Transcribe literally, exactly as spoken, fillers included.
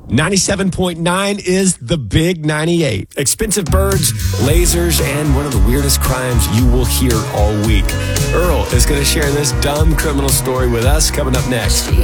ninety-seven point nine is the Big ninety-eight. Expensive birds, lasers, and one of the weirdest crimes you will hear all week. Earl is going to share this dumb criminal story with us coming up next.